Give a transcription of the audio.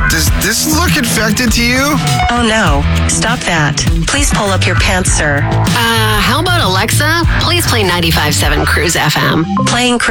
Does this look infected to you? Oh no, stop that. Please pull up your pants, sir. How about Alexa? Please play 95.7 Cruise FM. Playing